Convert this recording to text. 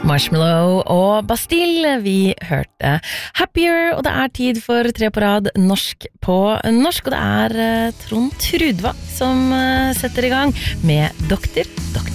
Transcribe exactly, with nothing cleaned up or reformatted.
Marshmallow og Bastille, vi hørte Happier, og det er tid for tre på rad norsk på norsk, og det er Trond Trudvang som setter i gang med Doktor, Doktor.